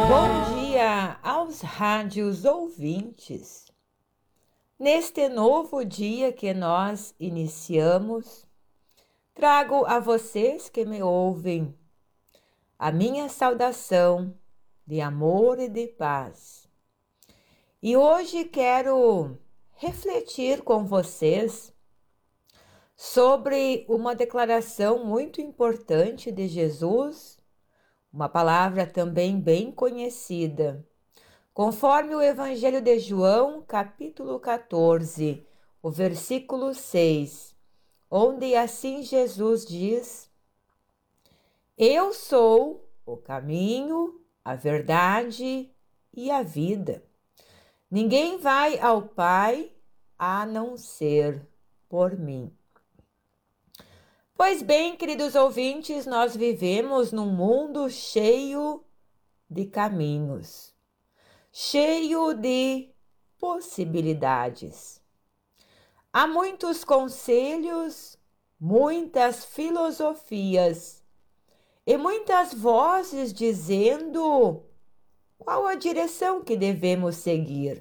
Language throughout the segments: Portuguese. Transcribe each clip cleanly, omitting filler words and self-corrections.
Bom dia aos rádios ouvintes. Neste novo dia que nós iniciamos, trago a vocês que me ouvem a minha saudação de amor e de paz. E hoje quero refletir com vocês sobre uma declaração muito importante de Jesus, uma palavra também bem conhecida, conforme o Evangelho de João, capítulo 14, o versículo 6, onde assim Jesus diz: Eu sou o caminho, a verdade e a vida. Ninguém vai ao Pai a não ser por mim. Pois bem, queridos ouvintes, nós vivemos num mundo cheio de caminhos, cheio de possibilidades. Há muitos conselhos, muitas filosofias e muitas vozes dizendo qual a direção que devemos seguir.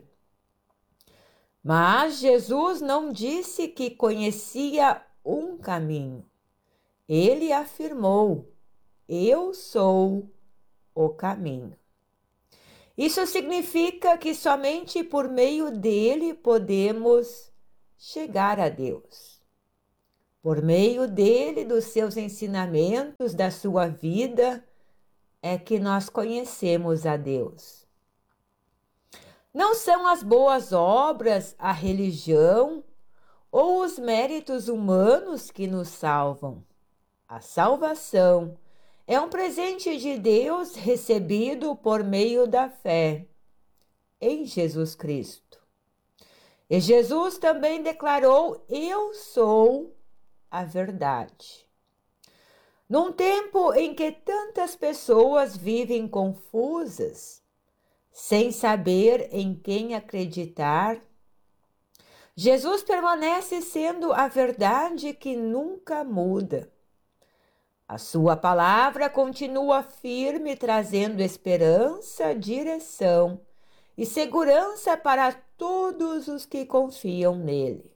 Mas Jesus não disse que conhecia um caminho. Ele afirmou: Eu sou o caminho. Isso significa que somente por meio dele podemos chegar a Deus. Por meio dele, dos seus ensinamentos, da sua vida, é que nós conhecemos a Deus. Não são as boas obras, a religião ou os méritos humanos que nos salvam. A salvação é um presente de Deus recebido por meio da fé em Jesus Cristo. E Jesus também declarou: Eu sou a verdade. Num tempo em que tantas pessoas vivem confusas, sem saber em quem acreditar, Jesus permanece sendo a verdade que nunca muda. A sua palavra continua firme, trazendo esperança, direção e segurança para todos os que confiam nele.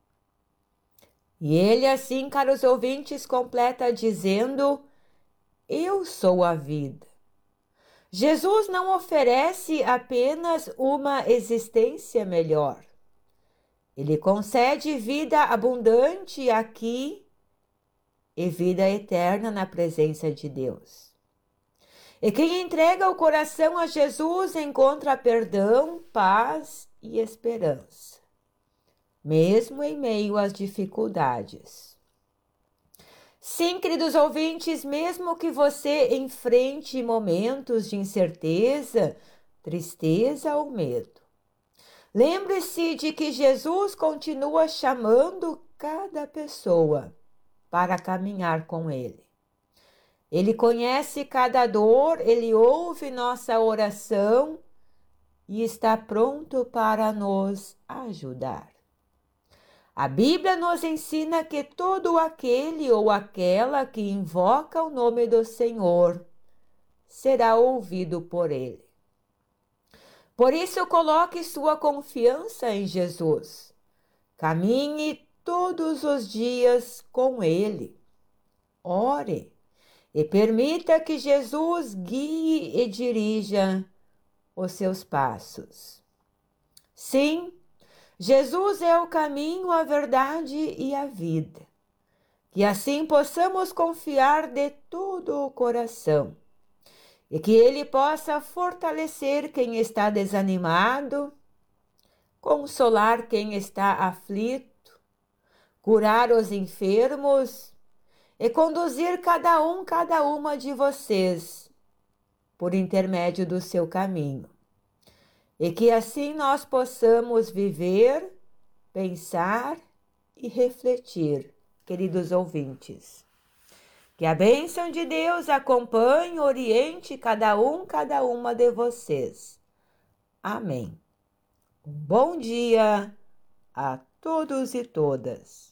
E ele, assim, caros ouvintes, completa dizendo: Eu sou a vida. Jesus não oferece apenas uma existência melhor. Ele concede vida abundante aqui e vida eterna na presença de Deus. E quem entrega o coração a Jesus encontra perdão, paz e esperança, mesmo em meio às dificuldades. Sim, queridos ouvintes, mesmo que você enfrente momentos de incerteza, tristeza ou medo, lembre-se de que Jesus continua chamando cada pessoa para caminhar com ele. Ele conhece cada dor, ele ouve nossa oração e está pronto para nos ajudar. A Bíblia nos ensina que todo aquele ou aquela que invoca o nome do Senhor será ouvido por ele. Por isso, coloque sua confiança em Jesus. Caminhe todos os dias com ele. Ore e permita que Jesus guie e dirija os seus passos. Sim, Jesus é o caminho, a verdade e a vida. Que assim possamos confiar de todo o coração e que ele possa fortalecer quem está desanimado, consolar quem está aflito, curar os enfermos e conduzir cada uma de vocês por intermédio do seu caminho. E que assim nós possamos viver, pensar e refletir, queridos ouvintes. Que a bênção de Deus acompanhe, oriente cada uma de vocês. Amém. Um bom dia a todos e todas.